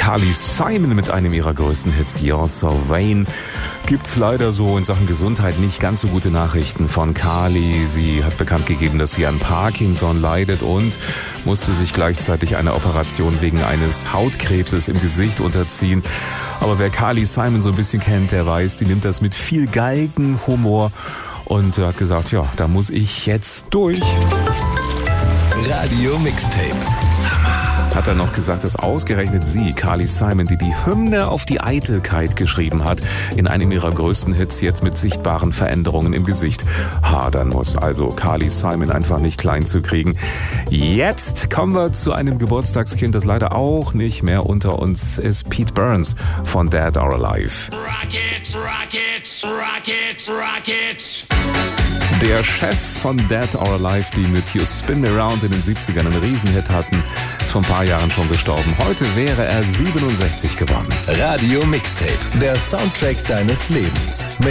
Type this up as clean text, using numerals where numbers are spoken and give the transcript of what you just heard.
Carly Simon mit einem ihrer größten Hits, You're So Vain. Gibt's leider so in Sachen Gesundheit nicht ganz so gute Nachrichten von Carly. Sie hat bekannt gegeben, dass sie an Parkinson leidet und musste sich gleichzeitig einer Operation wegen eines Hautkrebses im Gesicht unterziehen. Aber wer Carly Simon so ein bisschen kennt, der weiß, die nimmt das mit viel Galgenhumor und hat gesagt, ja, da muss ich jetzt durch. Radio Mixtape. Hat er noch gesagt, dass ausgerechnet sie, Carly Simon, die Hymne auf die Eitelkeit geschrieben hat, in einem ihrer größten Hits jetzt mit sichtbaren Veränderungen im Gesicht hadern muss. Also Carly Simon einfach nicht klein zu kriegen. Jetzt kommen wir zu einem Geburtstagskind, das leider auch nicht mehr unter uns ist. Pete Burns von Dead or Alive. Rockets, Rockets, Rockets, Rockets. Der Chef von Dead or Alive, die mit You Spin Me Round in den 70ern einen Riesenhit hatten, ist vor ein paar Jahren schon gestorben. Heute wäre er 67 geworden. Radio Mixtape, der Soundtrack deines Lebens.